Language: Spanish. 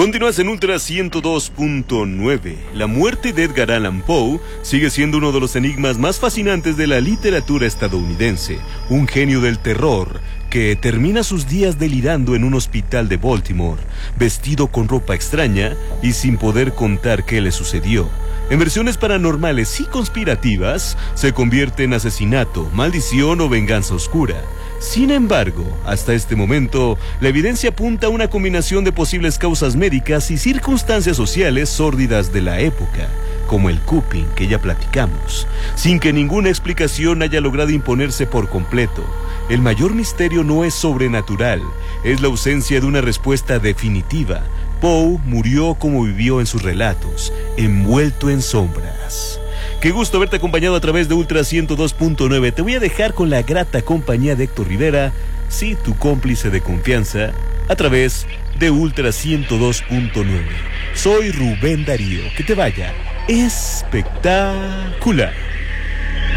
Continúas en Ultra 102.9. La muerte de Edgar Allan Poe sigue siendo uno de los enigmas más fascinantes de la literatura estadounidense. Un genio del terror que termina sus días delirando en un hospital de Baltimore, vestido con ropa extraña y sin poder contar qué le sucedió. En versiones paranormales y conspirativas, se convierte en asesinato, maldición o venganza oscura. Sin embargo, hasta este momento, la evidencia apunta a una combinación de posibles causas médicas y circunstancias sociales sórdidas de la época, como el cupping que ya platicamos, sin que ninguna explicación haya logrado imponerse por completo. El mayor misterio no es sobrenatural, es la ausencia de una respuesta definitiva. Poe murió como vivió en sus relatos, envuelto en sombras. Qué gusto haberte acompañado a través de Ultra 102.9. Te voy a dejar con la grata compañía de Héctor Rivera, sí, tu cómplice de confianza, a través de Ultra 102.9. Soy Rubén Darío. Que te vaya espectacular.